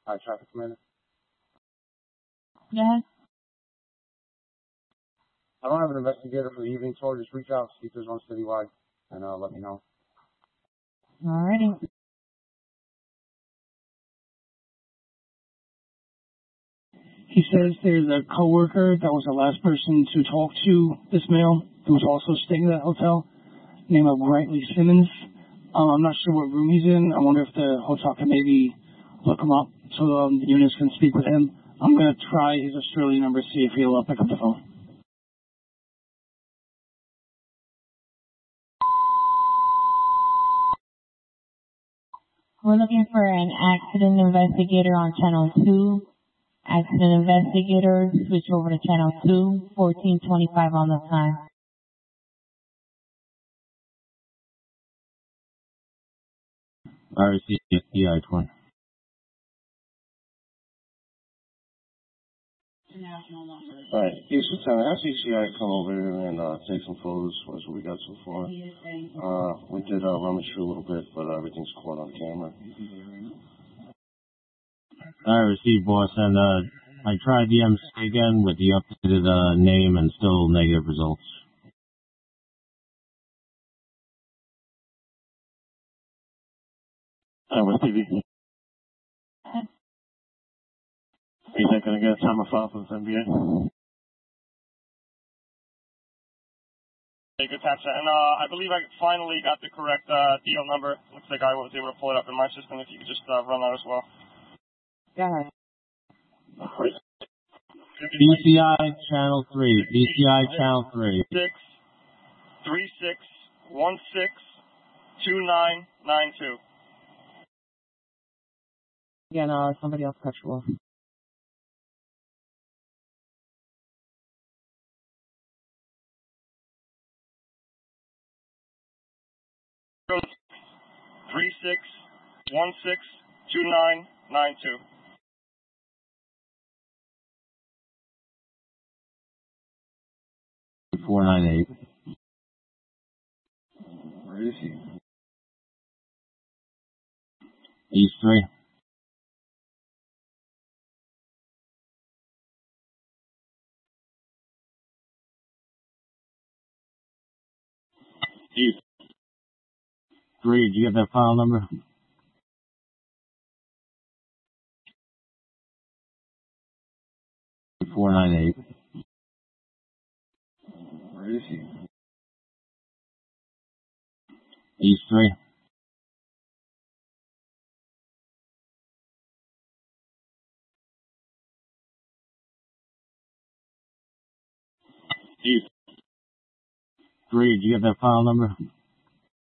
Hi, traffic commander. Yeah. I don't have an investigator for the evening tour. Just reach out, see if there's one citywide, and let me know. Alrighty. He says there's a coworker that was the last person to talk to this male who was also staying at that hotel, named Brightly Simmons. I'm not sure what room he's in. I wonder if the hotel can maybe look him up so the units can speak with him. I'm going to try his Australian number, see if he'll pick up the phone. We're looking for an accident investigator on channel 2. Accident investigator, switch over to channel 2, 1425 on the time. RCI 20. Alright, Houston Town, have CCI come over here and take some photos. That's what we got so far. We did rummage through a little bit, but everything's caught on camera. I received, boss, and I tried the MC again with the updated name and still negative results. With TV. Is that going to get a time of file for the NBA? Hey, good catch. And I believe I finally got the correct deal number. Looks like I was able to pull it up in my system. If you could just run that as well. Go ahead. BCI Channel 3. BCI Channel 3. 636162992. Yeah, no, somebody else cut you off. Three 6162992. 498. Where is he? East 3. East 3, do you get that file number? $498. Where is he? East 3. East 3, do you get that file number?